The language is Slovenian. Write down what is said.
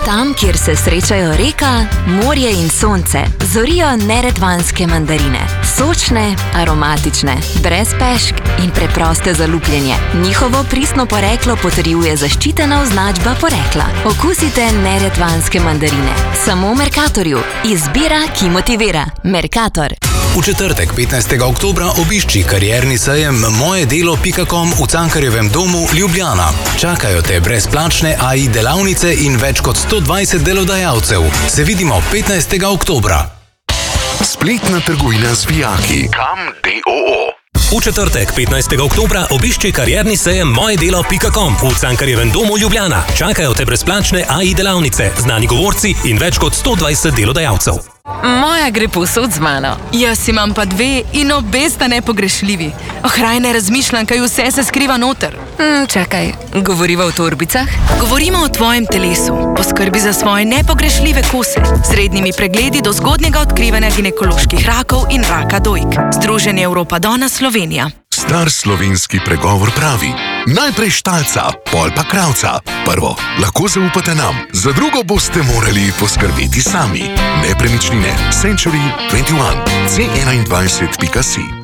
Tam, kjer se srečajo reka, morje in sonce, zorijo neretvanske mandarine. Sočne, aromatične, brez pešk in preproste za lupljenje. Njihovo pristno poreklo potrjuje zaščitena označba porekla. Okusite neretvanske mandarine. Samo v Mercatorju. Izbira, ki motivira. Mercator. V četrtek, 15. oktobra, obišči karierni sejem mojedelo.com v Cankarjevem domu Ljubljana. Čakajo te brezplačne AI delavnice in več kot 120 delodajalcev. Se vidimo 15. oktobra. Spletna trgovina z vijaki. Kam.do. V četrtek, 15. oktobra, obišči karierni sejem mojedelo.com v Cankarjevem domu Ljubljana. Čakajo te brezplačne AI delavnice, znani govorci in več kot 120 delodajalcev. Moja gre povsod z mano. Jaz imam pa 2 in obe sta nepogrešljivi. Raj ne razmišljam, kaj vse se skriva noter. Čakaj, govoriva o torbicah? Govorimo o tvojem telesu. Poskrbi za svoje nepogrešljive kose. S rednimi pregledi do zgodnjega odkrivanja ginekoloških rakov in raka dojk. Združenje Evropa Dona Slovenija. Star slovenski pregovor pravi: najprej štalca, pol pa kravca. Prvo, lahko zaupate nam, za drugo boste morali poskrbeti sami. Nepremičnine Century 21 C21.si